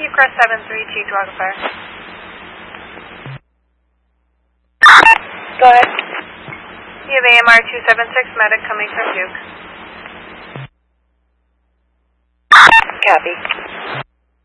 Crest 73, Chief Rockefeller. Go ahead. You have AMR 276 medic coming from Duke. Copy.